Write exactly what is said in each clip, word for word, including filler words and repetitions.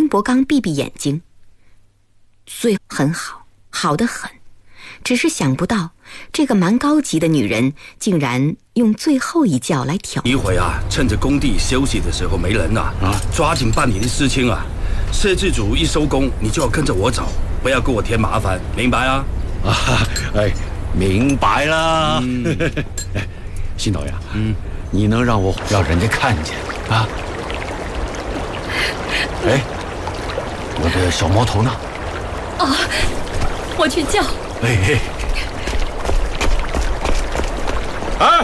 孙伯刚闭闭眼睛。虽很好，好得很，只是想不到这个蛮高级的女人竟然用最后一觉来挑。 一会啊，趁着工地休息的时候没人啊，啊，抓紧办你的事情啊。摄制组一收工，你就要跟着我走，不要给我添麻烦，明白啊？ 啊，哎，明白了。嗯、哎，新导演，嗯，你能让我让人家看见啊？哎，我的小毛头呢？ 哦，我去叫。 哎哎，哎，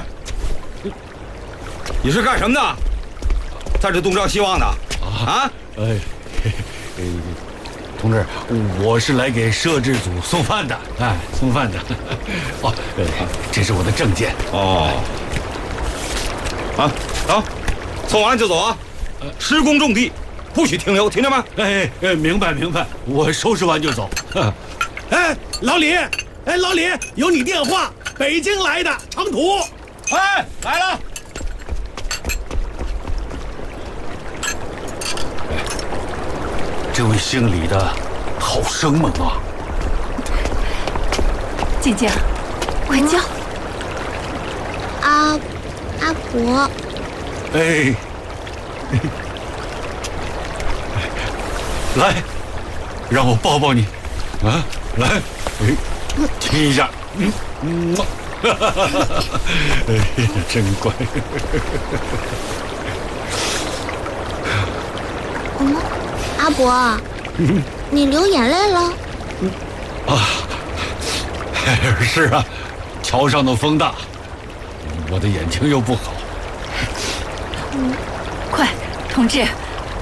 你是干什么的？在这东张西望的？啊？ 哎。哎，同志，我是来给摄制组送饭的，哎，送饭的。哦，这是我的证件。 哦，啊，走，送完就走啊！施工重地，不许停留，听见吗？ 哎哎，明白明白，我收拾完就走。 哎，老李，哎，老李，有你电话，北京来的长途。 哎，来了。 这位姓李的，好生猛啊！ 静静，快叫！ 阿阿婆。 哎，来，让我抱抱你，啊，来，哎，亲一下，嗯嗯，哎呀，真乖。 嗯。阿伯，你流眼泪了？ 啊，是啊，桥上的风大，我的眼睛又不好。 嗯，快，同志，